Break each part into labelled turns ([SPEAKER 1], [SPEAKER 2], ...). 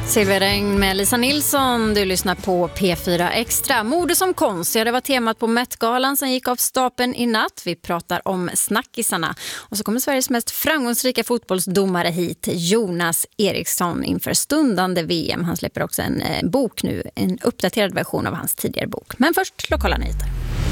[SPEAKER 1] Silverregn med Lisa Nilsson. Du lyssnar på P4 Extra. Mode som konst, ja, det var temat på Met-galan som gick av stapeln i natt. Vi pratar om snackisarna. Och så kommer Sveriges mest framgångsrika fotbollsdomare hit, Jonas Eriksson, inför stundande VM. Han släpper också en bok nu, en uppdaterad version av hans tidigare bok. Men först lokala nyheter.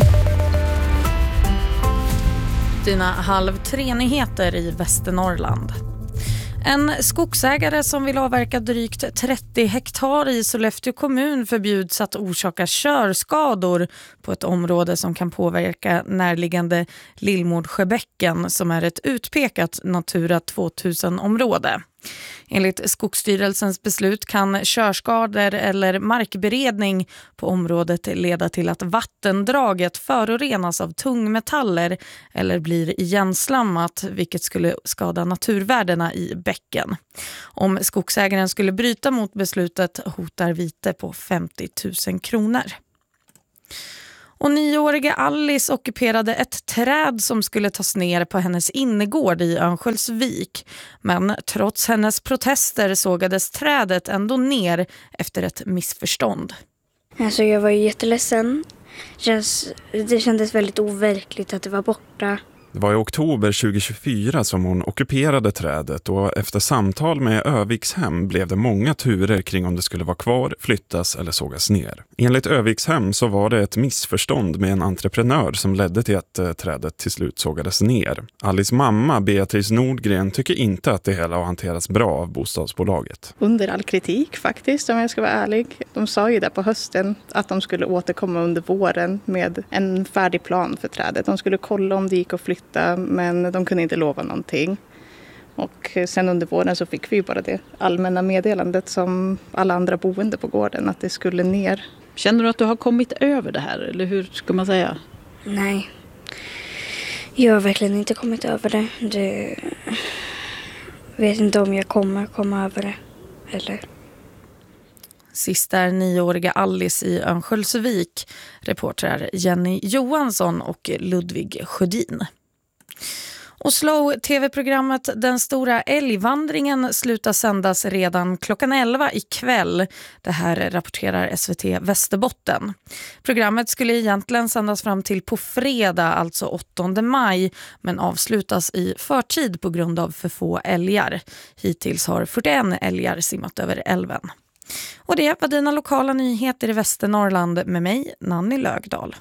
[SPEAKER 1] Dina 2:30 i Västernorrland. En skogsägare som vill avverka drygt 30 hektar i Sollefteå kommun förbjuds att orsaka körskador på ett område som kan påverka närliggande Lillmårdsjöbäcken som är ett utpekat Natura 2000-område. Enligt Skogsstyrelsens beslut kan körskador eller markberedning på området leda till att vattendraget förorenas av tungmetaller eller blir igenslammat, vilket skulle skada naturvärdena i bäcken. Om skogsägaren skulle bryta mot beslutet hotar vite på 50 000 kronor. Och 9-åriga Alice ockuperade ett träd som skulle tas ner på hennes innergård i Örnsköldsvik. Men trots hennes protester sågades trädet ändå ner efter ett missförstånd.
[SPEAKER 2] Alltså jag var ju jätteledsen. Det kändes väldigt overkligt att det var borta.
[SPEAKER 3] Det var i oktober 2024 som hon ockuperade trädet och efter samtal med Övikshem blev det många turer kring om det skulle vara kvar, flyttas eller sågas ner. Enligt Övikshem så var det ett missförstånd med en entreprenör som ledde till att trädet till slut sågades ner. Alice mamma Beatrice Nordgren tycker inte att det hela har hanterats bra av bostadsbolaget.
[SPEAKER 4] Under all kritik faktiskt, om jag ska vara ärlig. De sa ju där på hösten att de skulle återkomma under våren med en färdig plan för trädet. De skulle kolla om det gick att flytta, men de kunde inte lova någonting. Och sen under våren så fick vi ju bara det allmänna meddelandet som alla andra boende på gården att det skulle ner.
[SPEAKER 5] Känner du att du har kommit över det här, eller hur ska man säga?
[SPEAKER 2] Nej, jag har verkligen inte kommit över det. Jag vet inte om jag kommer komma över det, eller...
[SPEAKER 1] Sist är 9-åriga Alice i Örnsköldsvik, reportrar Jenny Johansson och Ludvig Sjödin. Och Slow-tv-programmet Den stora älgvandringen slutar sändas redan klockan 11 ikväll. Det här rapporterar SVT Västerbotten. Programmet skulle egentligen sändas fram till på fredag, alltså 8 maj, men avslutas i förtid på grund av för få älgar. Hittills har 41 älgar simmat över älven. Och det var dina lokala nyheter i Västernorrland med mig, Nanny Lögdahl.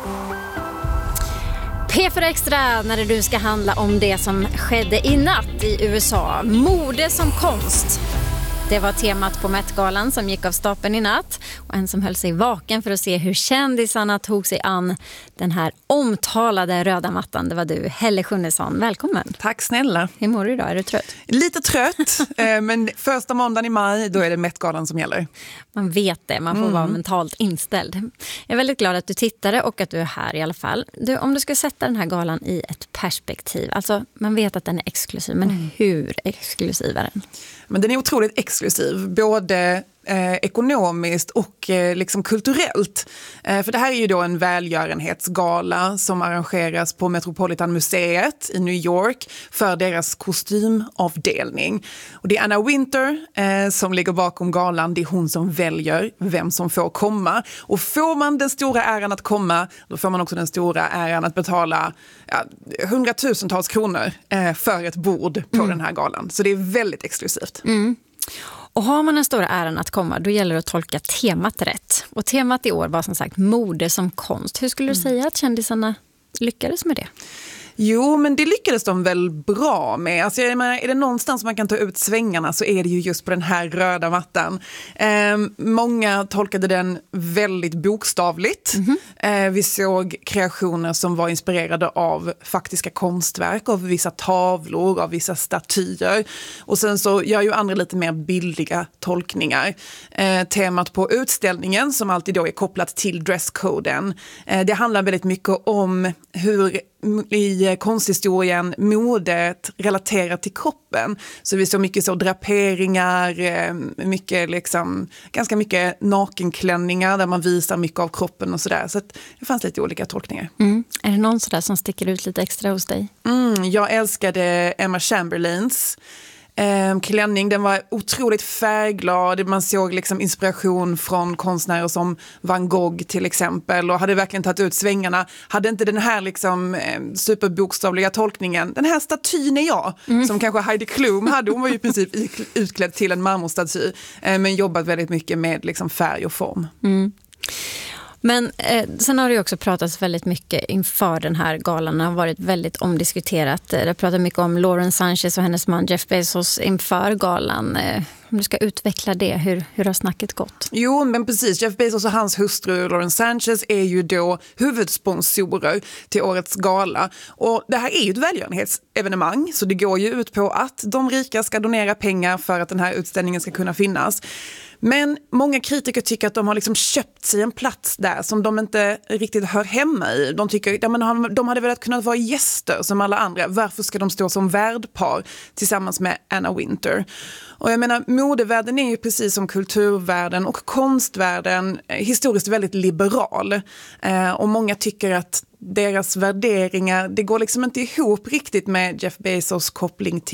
[SPEAKER 1] P4 Extra när du ska handla om det som skedde i natt i USA. Mode som konst. Det var temat på Met-galan som gick av stapeln i natt. Och en som höll sig vaken för att se hur kändisarna tog sig an den här omtalade röda mattan. Det var du, Helle Schunnesson. Välkommen.
[SPEAKER 6] Tack snälla.
[SPEAKER 1] Hur mår du idag? Är du trött?
[SPEAKER 6] Lite trött, men första måndagen i maj, då är det Met-galan som gäller.
[SPEAKER 1] Man vet det, man får vara mentalt inställd. Jag är väldigt glad att du tittade och att du är här i alla fall. Om du ska sätta den här galan i ett perspektiv, alltså man vet att den är exklusiv, men hur exklusiv är den?
[SPEAKER 6] Men den är otroligt exklusiv, både ekonomiskt och liksom kulturellt. För det här är ju då en välgörenhetsgala som arrangeras på Metropolitan Museet i New York för deras kostymavdelning. Och det är Anna Wintour som ligger bakom galan. Det är hon som väljer vem som får komma. Och får man den stora äran att komma, då får man också den stora äran att betala hundratusentals kronor för ett bord på den här galan. Så det är väldigt exklusivt.
[SPEAKER 1] Och har man den stora äran att komma, då gäller det att tolka temat rätt. Och temat i år var som sagt mode som konst. Hur skulle du säga att kändisarna lyckades med det?
[SPEAKER 6] Jo, men det lyckades de väl bra med. Alltså, jag menar, är det någonstans man kan ta ut svängarna så är det ju just på den här röda mattan. Många tolkade den väldigt bokstavligt. Vi såg kreationer som var inspirerade av faktiska konstverk, av vissa tavlor, av vissa statyer. Och sen så gör ju andra lite mer bildliga tolkningar. Temat på utställningen, som alltid då är kopplat till dresscoden, det handlar väldigt mycket om hur i konsthistorien modet relaterat till kroppen. Så vi såg mycket så draperingar, mycket liksom, ganska mycket nakenklänningar där man visar mycket av kroppen och sådär. Så att det fanns lite olika tolkningar.
[SPEAKER 1] Är det någon sådär som sticker ut lite extra hos dig?
[SPEAKER 6] Jag älskade Emma Chamberlains klänning. Den var otroligt färgglad. Man såg liksom inspiration från konstnärer som Van Gogh till exempel och hade verkligen tagit ut svängarna. Hade inte den här liksom superbokstavliga tolkningen. Den här statyn är jag, som kanske Heidi Klum hade. Hon var ju i princip utklädd till en marmorstaty, men jobbat väldigt mycket med liksom färg och form.
[SPEAKER 7] Men sen har det ju också pratats väldigt mycket inför den här galan. Det har varit väldigt omdiskuterat. Det har pratat mycket om Lauren Sanchez och hennes man Jeff Bezos inför galan. Om du ska utveckla det, hur har snacket gått?
[SPEAKER 6] Jo, men precis. Jeff Bezos och hans hustru Lauren Sanchez är ju då huvudsponsorer till årets gala. Och det här är ju ett välgörenhetsevenemang, så det går ju ut på att de rika ska donera pengar för att den här utställningen ska kunna finnas. Men många kritiker tycker att de har liksom köpt sig en plats där som de inte riktigt hör hemma i. De tycker att de hade velat kunnat vara gäster som alla andra. Varför ska de stå som värdpar tillsammans med Anna Wintour? Och jag menar, modevärlden är ju precis som kulturvärlden och konstvärlden historiskt väldigt liberal. Och många tycker att deras värderingar, det går liksom inte ihop riktigt med Jeff Bezos koppling till